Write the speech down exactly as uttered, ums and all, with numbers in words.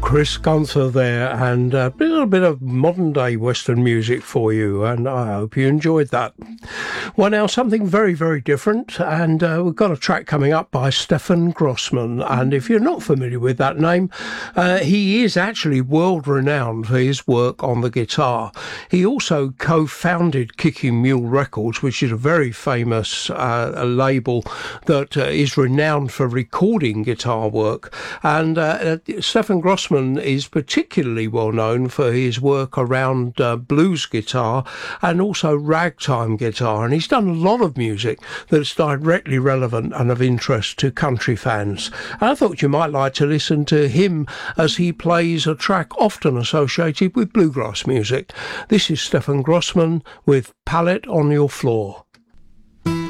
Chris Gunther there, and a little bit of modern day Western music for you, and I hope you enjoyed that. Well, now something very, very different, and uh, we've got a track coming up by Stefan Grossman, and if you're not familiar with that name, uh, he is actually world renowned for his work on the guitar. He also co-founded Kicking Mule Records, which is a very famous uh, a label that uh, is renowned for recording guitar work, and uh, Stefan Grossman is particularly well known for his work around uh, blues guitar and also ragtime guitar, and he's done a lot of music that's directly relevant and of interest to country fans. And I thought you might like to listen to him as he plays a track often associated with bluegrass music. This is Stefan Grossman with Pallet on Your Floor.